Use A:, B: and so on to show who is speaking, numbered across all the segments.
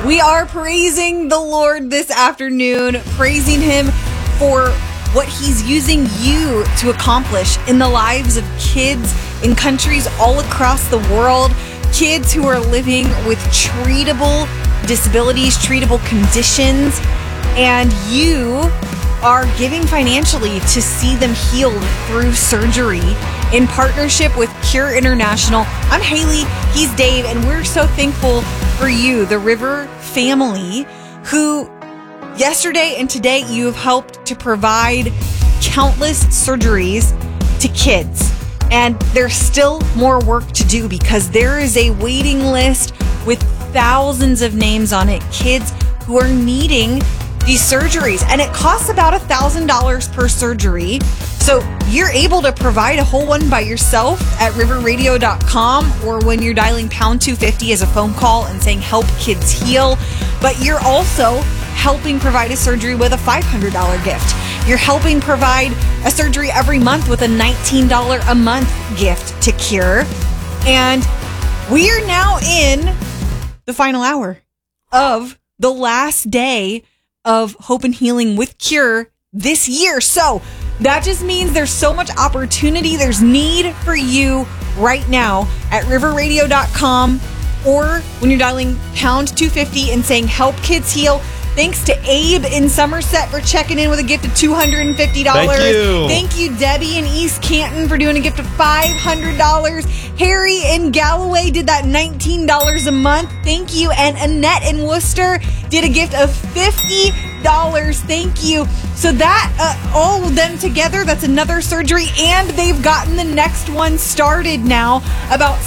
A: We are praising the Lord this afternoon, praising Him for what He's using you to accomplish in the lives of kids in countries all across the world, kids who are living with treatable disabilities, treatable conditions, and you are giving financially to see them healed through surgery in partnership with Cure International. I'm Haley, he's Dave, and we're so thankful for you, the River family, who yesterday and today you have helped to provide countless surgeries to kids. And there's still more work to do because there is a waiting list with thousands of names on it, kids who are needing these surgeries, and it costs about $1,000 per surgery. So you're able to provide a whole one by yourself at riverradio.com, or when you're dialing pound 250 as a phone call and saying help kids heal. But you're also helping provide a surgery with a $500 gift. You're helping provide a surgery every month with a $19 a month gift to Cure. And we are now in the final hour of the last day of Hope and Healing with Cure this year. So that just means there's so much opportunity. There's need for you right now at riverradio.com, or when you're dialing pound 250 and saying help kids heal. Thanks to Abe in Somerset for checking in with a gift of $250.
B: Thank you.
A: Thank you, Debbie in East Canton, for doing a gift of $500. Harry in Galloway did that $19 a month. Thank you. And Annette in Worcester did a gift of $50. Thank you. So that, all of them together, that's another surgery. And they've gotten the next one started now, about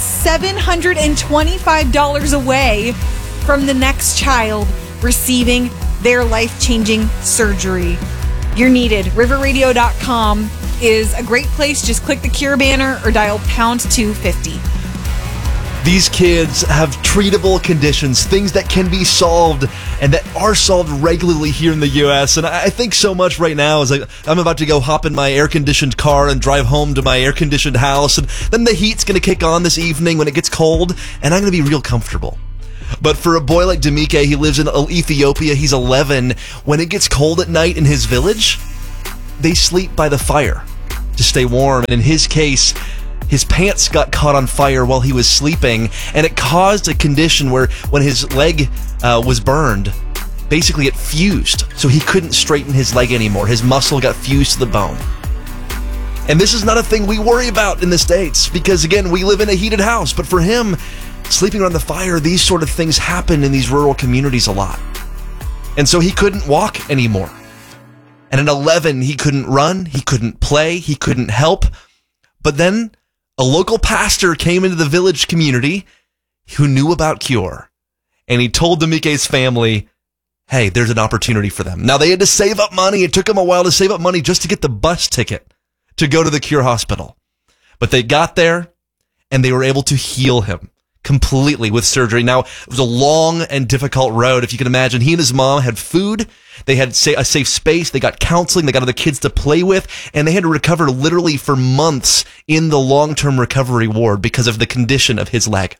A: $725 away from the next child receiving their life-changing surgery. You're needed. riverradio.com is a great place. Just click the Cure banner or dial pound 250.
B: These kids have treatable conditions, things that can be solved and that are solved regularly here in the U.S. And I think so much right now as I'm about to go hop in my air-conditioned car and drive home to my air-conditioned house. And then the heat's going to kick on this evening when it gets cold, and I'm going to be real comfortable. But for a boy like Demike, he lives in Ethiopia, he's 11, when it gets cold at night in his village, they sleep by the fire to stay warm. And in his case, his pants got caught on fire while he was sleeping, and it caused a condition where when his leg was burned, basically it fused, so he couldn't straighten his leg anymore. His muscle got fused to the bone. And this is not a thing we worry about in the States because, again, we live in a heated house. But for him, sleeping around the fire, these sort of things happen in these rural communities a lot. And so he couldn't walk anymore. And at 11, he couldn't run, he couldn't play, he couldn't help. But then a local pastor came into the village community who knew about Cure. And he told Demike's family, hey, there's an opportunity for them. Now, they had to save up money. It took them a while to save up money just to get the bus ticket to go to the Cure hospital. But they got there, and they were able to heal him completely with surgery. Now, it was a long and difficult road. If you can imagine, he and his mom had food, they had a safe space, they got counseling, they got other kids to play with, and they had to recover literally for months in the long-term recovery ward because of the condition of his leg.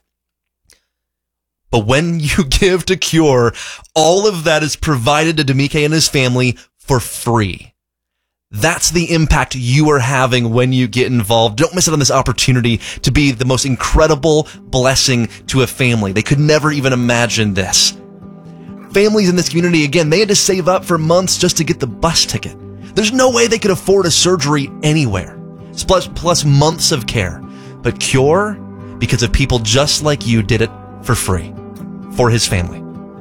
B: But when you give to Cure, all of that is provided to Demike and his family for free. That's the impact you are having when you get involved. Don't miss out on this opportunity to be the most incredible blessing to a family. They could never even imagine this. Families in this community, again, they had to save up for months just to get the bus ticket. There's no way they could afford a surgery anywhere. Plus months of care. But Cure, because of people just like you, did it for free for his family.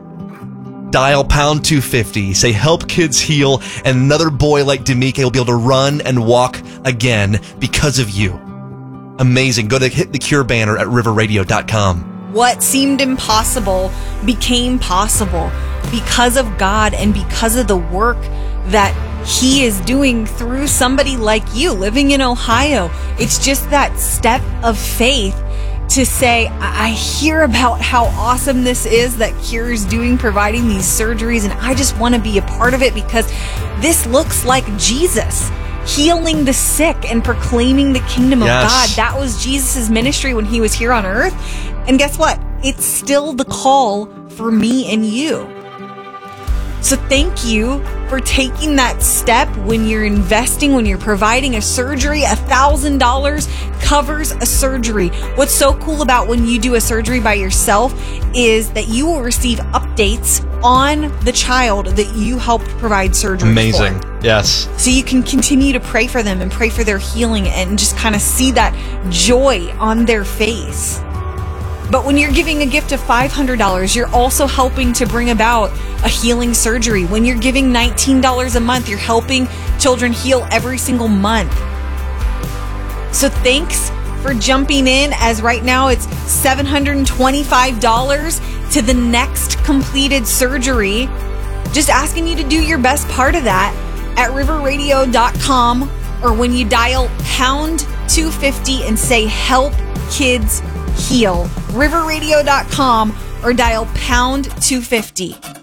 B: Dial pound 250, say help kids heal, and another boy like Demike will be able to run and walk again because of you. Amazing. Go to hit the Cure banner at riverradio.com.
A: What seemed impossible became possible because of God and because of the work that He is doing through somebody like you living in Ohio. It's just that step of faith to say, I hear about how awesome this is that Cure is doing, providing these surgeries, and I just want to be a part of it because this looks like Jesus healing the sick and proclaiming the kingdom of God. That was Jesus' ministry when He was here on earth. And guess what? It's still the call for me and you. So thank you for taking that step when you're investing, when you're providing a surgery. $1,000 covers a surgery. What's so cool about when you do a surgery by yourself is that you will receive updates on the child that you helped provide surgery
B: Amazing.
A: for.
B: Yes.
A: So you can continue to pray for them and pray for their healing and just kind of see that joy on their face. But when you're giving a gift of $500, you're also helping to bring about a healing surgery. When you're giving $19 a month, you're helping children heal every single month. So thanks for jumping in, as right now it's $725 to the next completed surgery. Just asking you to do your best part of that at riverradio.com, or when you dial pound 250 and say help kids heal, riverradio.com, or dial pound 250.